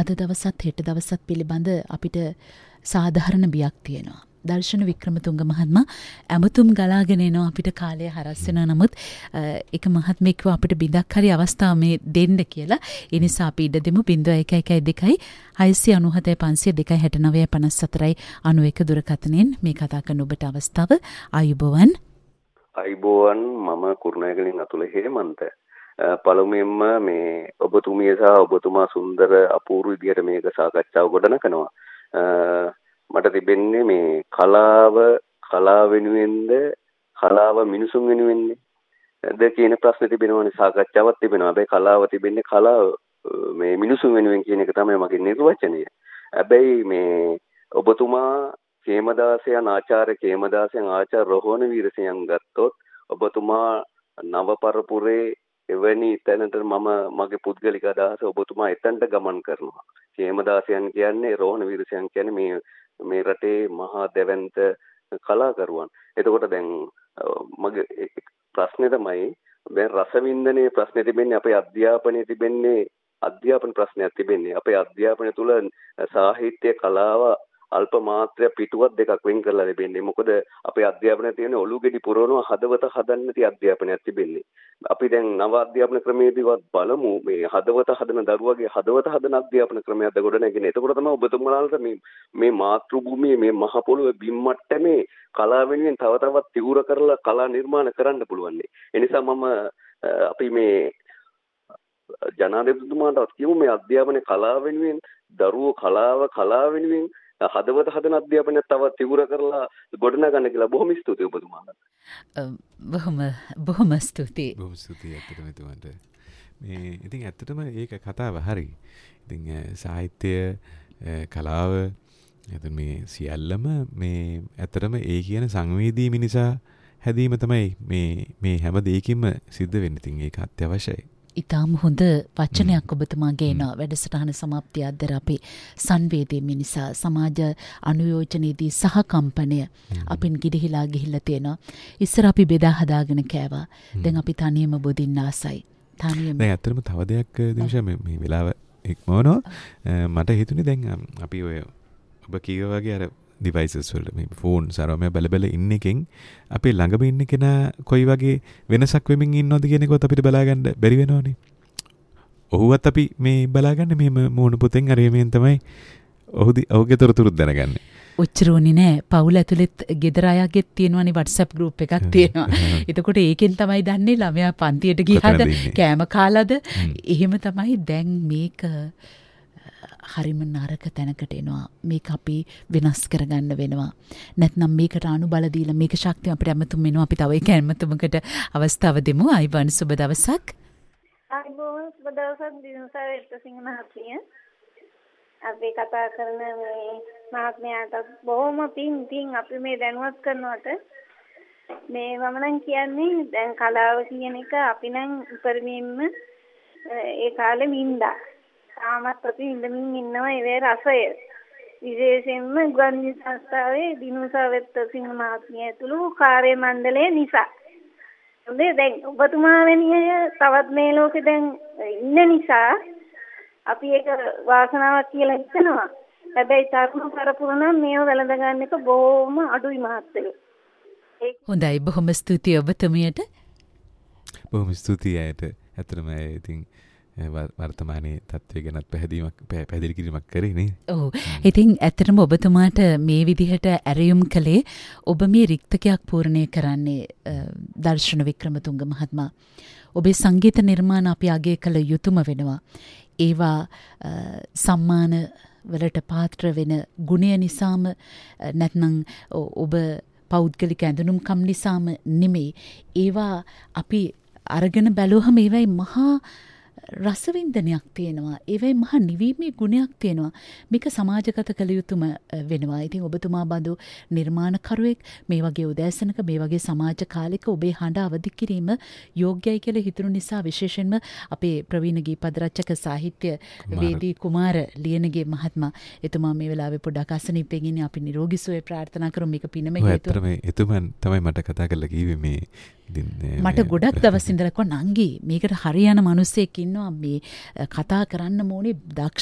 අද දවසත් හෙට දවසත් පිළිබඳ අපිට සාධාරණ බියක් තියෙනවා. දර්ශන වික්‍රමතුංග මහත්මයා ඇමතුම් ගලාගෙන එනවා අපිට කාලය හරස් වෙනවා. නමුත් එක මහත්මයෙක් කිව්වා අපිට බිඳක් හරි අවස්ථාව මේ දෙන්න කියලා. ඒ නිසා අපි ඉඩ දෙමු 0112 697 502 69 54 91 දුරකථනයෙන් මේ කතා කරන ඔබට අවස්ථාව. ආයුබෝවන්. අයිබෝවන්. මම කුරුණෑගලින් අතුල හේමන්ත. පළමුවෙන්ම මේ ඔබතුමිය සහ ඔබතුමා සුන්දර අපූර්ව විදියට මේක සාකච්ඡාව ගොඩනගනවා. මට තිබෙන්නේ මේ කලාව වෙනුවෙන්ද කලාව මිනිසුන් වෙනුවෙන්ද කියන ප්‍රශ්නේ තිබෙනවානේ. සාකච්ඡාවක් තිබෙනවා. හැබැයි කලාව තිබෙන්නේ කලාව මේ මිනිසුන් වෙනුවෙන් කියන එක තමයි මගේ නිර්වචනය. හැබැයි මේ ඔබතුමා කේමදාසයන් ආචාර්ය කේමදාසයන් ආචාර්ය රෝහණ වීරසිංහන් ගත්තොත් ඔබතුමා නව පරපුරේ එවැනි තැනට මගේ පුද්ගලික අදහස ඔබතුමා එතනට ගමන් කරනවා. කේමදාසයන් කියන්නේ රෝහණ වීරසිංහන් කියන්නේ මේ රටේ මහා දැවැන්ත කලාකරුවන්. එතකොට දැන් මගේ ප්‍රශ්නේ තමයි දැන් රසවින්දනයේ ප්‍රශ්නේ තිබෙන්නේ අපේ අධ්‍යාපනයේ තිබෙන්නේ අධ්‍යාපන ප්‍රශ්නයක් තිබෙන්නේ. අපේ අධ්‍යාපනය තුළ සාහිත්‍ය කලාව අල්ප මාත්‍රය පිටුවක් දෙකක් වෙන් කරලා ලැබෙන්නේ. මොකද අපේ අධ්‍යාපනයේ තියෙන ඔලුගෙඩි පුරවනවා හදවත හදන්න තිය අධ්‍යාපනයක් තිබෙන්නේ. අපි දැන් නව අධ්‍යාපන ක්‍රමයේදීවත් බලමු මේ හදවත හදන දරුවගේ හදවත හදන අධ්‍යාපන ක්‍රමයක්ද ගොඩනැගෙන. එතකොට තමයි ඔබතුමාලාට මේ මාතෘ භූමියේ මේ මහ පොළොවේ බිම් මට්ටමේ කලාව වෙනුවෙන් තව තවත් තිවුර කරලා කලා නිර්මාණ කරන්න පුළුවන්. ඒ නිසා අපි මේ ජනාධිපතිතුමාටත් කියමු මේ අධ්‍යාපනයේ කලාව වෙනුවෙන් දරුවෝ කලාව වෙනුවෙන් හදවත හදන අධ්‍යාපනයක් තව තිවුර කරලා ගොඩනගන්න කියලා. බොහොම ස්තුතියි ඔබතුමාට. බොහොම ස්තුතියි. බොහොම ස්තුතියි ඇත්තටම එතුමාට. මේ ඉතින් ඇත්තටම ඒක කතාව හරි. ඉතින් සාහිත්‍ය කලාව එතන මේ සියල්ලම මේ ඇත්තටම ඒ කියන සංවේදී මිනිසා හැදීම තමයි මේ හැම දෙයකින්ම සිද්ධ වෙන්නේ. ඉතින් ඒක අත්‍යවශ්‍යයි. ඉතාම හොඳ වචනයක් ඔබතුමා ගේනවා. වැඩසටහන සමාප්තිය අද්දර අපේ සංවේදී මිනිසා සමාජ අනුයෝජනයේදී සහකම්පනය අපින් ගිලිහිලා ගිහිල්ලා තියෙනවා. ඉස්සර අපි බෙදා හදාගෙන කෑවා. දැන් අපි තනියම බොදින්න ආසයි. තනියම. දැන් ඇත්තටම තව දෙයක් දිනෂා මේ වෙලාව ඉක්මවනවා. මට හිතුනේ දැන් අපි ඔය ඔබ කීවා වගේ අර ඩිවයිසස් වල මේ ෆෝන් සරම බල ඉන්න එකෙන් අපේ ළඟම ඉන්න කෙනා කොයි වගේ වෙනසක් වෙමින් ඉන්නවද කියන එකත් අපිට බලාගන්න බැරි වෙනවනේ. ඔහුවත් අපි මේ බලාගන්නේ මෙහෙම මූණ පුතෙන් අර එමෙන් තමයි ඔහුගේ තොරතුරුත් දැනගන්නේ. ඔච්චරෝනේ නෑ. පවුල ඇතුළෙත් ගෙදර අයගෙත් තියෙනවනේ WhatsApp group එකක් තියෙනවා. එතකොට ඒකෙන් තමයි දන්නේ ළමයා පන්තියට ගියාද කෑම කාලාද. එහෙම තමයි දැන් මේක හරිම නරක තැනකට එනවා. මේක අපි වෙනස් කරගන්න වෙනවා. නැත්නම් මේකට අනුබල දීලා මේක ශක්තිය අපිට ඇමතුම් වෙනවා. අපි තව එක ඇමතුමකට අවස්ථාව දෙමු. ආයිබන් සුබ දවසක්. ආයිබෝන් සුබ දවසක් දිනුසා වෙල්තසිංහ මහත්මිය. අපි කතා කරන මේ මහත්මයාට බොහොම පිං අපි මේ දැනුවත් කරනවට මේ මම නම් කියන්නේ දැන් කලාව කියන එක අපි නම් උපරිමයෙන්ම ඒ කාලෙ මින්දා තාමත් අපි ඉඳමින් ඉන්නවා ඒ රසය. විශේෂයෙන්ම ගුවන්විදුලි සංස්ථාවේ දිනුසා වෙල්තසිංහ මහත්මිය ඇතුළු කාර්ය මණ්ඩලය නිසා. දැන් ඔබතුමා වැනි අය තවත් මේ ලෝකේ දැන් ඉන්න නිසා අපි ඒක වාසනාවක් කියලා හිතනවා. හැබැයි තරුණ පරපුර නම් මේව වැළඳ ගන්න එක බොහොම අඩුයි මහත්තයෝ. හොඳයි බොහොම ස්තුතියි ඔබතුමියට. බොහොම ස්තුතියි ඇයට. ඇත්තටම ඉතින් වර්තමානයේ තත්ත්වය ගැනත් පැහැදිලි කිරීමක් කරේ නේ. ඔව්. ඉතින් ඇත්තටම ඔබතුමාට මේ විදිහට ඇරයුම් කළේ ඔබ මේ රික්තකයක් පූර්ණය කරන්නේ දර්ශන වික්‍රමතුංග මහත්මයා. ඔබේ සංගීත නිර්මාණ අපි අගය කළ යුතුම වෙනවා. ඒවා සම්මාන වලට පාත්‍ර වෙන ගුණය නිසාම නැත්නම් ඔබ පෞද්ගලික ඇඳුනුම්කම් නිසාම නෙමෙයි. ඒවා අපි අරගෙන බැලුවහම ඒවයි මහා රසවින්දනයක් තියෙනවා. ඒවයි මහා නිවීමේ ගුණයක් තියෙනවා. මේක සමාජගත කළ යුතුම වෙනවා. ඉතින් ඔබතුමා බඳු නිර්මාණකරුවෙක් මේ වගේ උදෑසනක මේ වගේ සමාජ කාලෙක ඔබේ හඬ අවදි කිරීම යෝග්‍යයි කියලා හිතුණු නිසා විශේෂයෙන්ම අපේ ප්‍රවීණ ගීපද රචක සාහිත්‍ය වේදී කුමාර ලියනගේ මහත්මයා එතුමා මේ වෙලාවේ පොඩ්ඩක් අසනීපෙන් ඉන්නේ. අපි නිරෝගී සුවය ප්‍රාර්ථනා කරමු. මේක පිනම හේතුව. එතුමන් තමයි මට කතා කරලා කිව්වේ මේ මට ගොඩක් දවස් ඉඳලා කො නංගි මේකට හරියන මිනිස්සෙක් ඉන්නවා මේ කතා කරන්න ඕනේ